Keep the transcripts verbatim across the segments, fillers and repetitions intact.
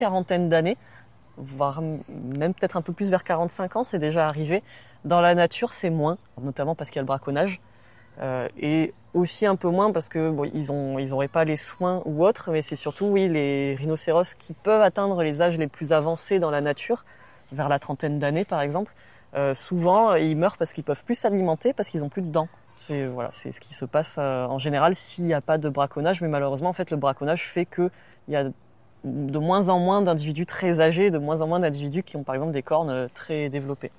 quarantaine d'années, voire même peut-être un peu plus vers quarante-cinq ans, c'est déjà arrivé. Dans la nature, c'est moins, notamment parce qu'il y a le braconnage. Euh, et aussi un peu moins parce que bon, ils ont, ils auraient pas les soins ou autres, mais c'est surtout oui les rhinocéros qui peuvent atteindre les âges les plus avancés dans la nature, vers la trentaine d'années par exemple. Euh, souvent ils meurent parce qu'ils peuvent plus s'alimenter parce qu'ils ont plus de dents. C'est voilà, c'est ce qui se passe euh, en général s'il n'y a pas de braconnage, mais malheureusement en fait le braconnage fait que il y a de moins en moins d'individus très âgés, de moins en moins d'individus qui ont par exemple des cornes très développées.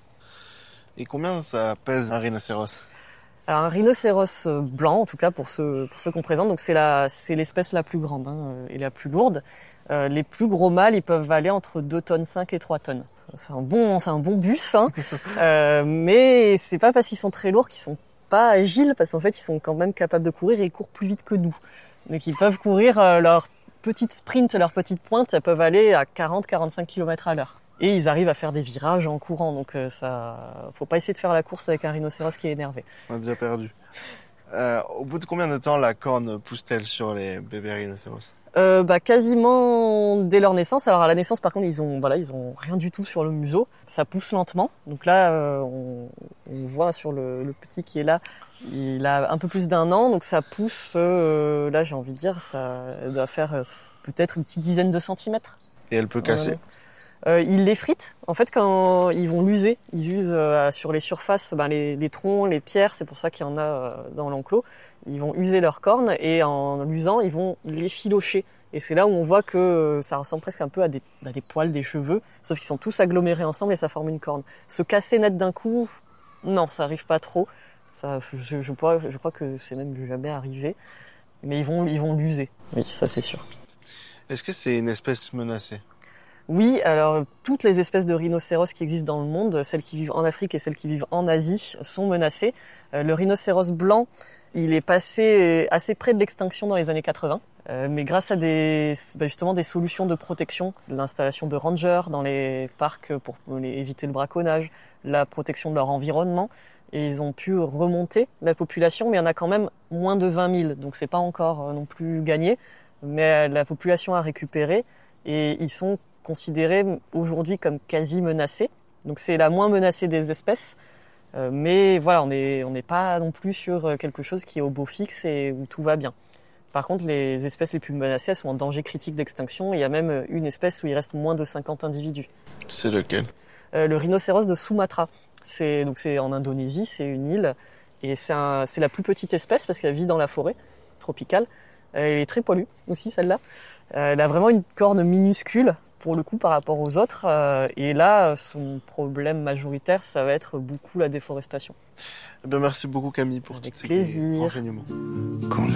Et combien ça pèse un rhinocéros ? Alors un rhinocéros blanc, en tout cas pour ceux, pour ceux qu'on présente, donc c'est la, c'est l'espèce la plus grande hein, et la plus lourde. Euh, les plus gros mâles, ils peuvent aller entre deux tonnes cinq et trois tonnes. C'est un bon, c'est un bon bus, hein. euh, mais c'est pas parce qu'ils sont très lourds qu'ils sont pas agiles, parce qu'en fait ils sont quand même capables de courir et ils courent plus vite que nous. Donc ils peuvent courir euh, leur petite sprint, leur petite pointe, elles peuvent aller à quarante à quarante-cinq kilomètres à l'heure. Et ils arrivent à faire des virages en courant, donc euh, ça, faut pas essayer de faire la course avec un rhinocéros qui est énervé. On a déjà perdu. Euh, au bout de combien de temps la corne pousse-t-elle sur les bébés rhinocéros ? euh, bah, quasiment dès leur naissance. Alors à la naissance, par contre, ils ont, voilà, ils ont rien du tout sur le museau. Ça pousse lentement. Donc là, euh, on, on voit sur le, le petit qui est là, il a un peu plus d'un an, donc ça pousse. Euh, là, j'ai envie de dire, ça doit faire euh, peut-être une petite dizaine de centimètres. Et elle peut casser ? Euh, ils l'effritent. En fait, quand ils vont l'user, ils usent euh, sur les surfaces ben, les, les troncs, les pierres. C'est pour ça qu'il y en a euh, dans l'enclos. Ils vont user leurs cornes et en l'usant, ils vont l'effilocher. Et c'est là où on voit que euh, ça ressemble presque un peu à des, à des poils, des cheveux, sauf qu'ils sont tous agglomérés ensemble et ça forme une corne. Se casser net d'un coup, non, ça arrive pas trop. Ça, je, je, crois, je crois que c'est même jamais arrivé. Mais ils vont, ils vont l'user. Oui, ça c'est sûr. Est-ce que c'est une espèce menacée ? Oui, alors toutes les espèces de rhinocéros qui existent dans le monde, celles qui vivent en Afrique et celles qui vivent en Asie, sont menacées. Euh, le rhinocéros blanc, il est passé assez près de l'extinction dans les années quatre-vingts, euh, mais grâce à des, bah justement des solutions de protection, l'installation de rangers dans les parcs pour les, éviter le braconnage, la protection de leur environnement, et ils ont pu remonter la population, mais il y en a quand même moins de vingt mille, donc c'est pas encore non plus gagné, mais la population a récupéré et ils sont considérés aujourd'hui comme quasi menacés. Donc c'est la moins menacée des espèces. Euh, mais voilà, on n'est on n'est pas non plus sur quelque chose qui est au beau fixe et où tout va bien. Par contre, les espèces les plus menacées, elles sont en danger critique d'extinction. Il y a même une espèce où il reste moins de cinquante individus. C'est lequel ? euh, Le rhinocéros de Sumatra. C'est, donc c'est en Indonésie, c'est une île. Et c'est, un, c'est la plus petite espèce parce qu'elle vit dans la forêt tropicale. Elle est très poilue aussi, celle-là. Elle a vraiment une corne minuscule pour le coup par rapport aux autres. Euh, et là, son problème majoritaire, ça va être beaucoup la déforestation. Eh bien, merci beaucoup Camille pour Avec tous ces plaisir. renseignements.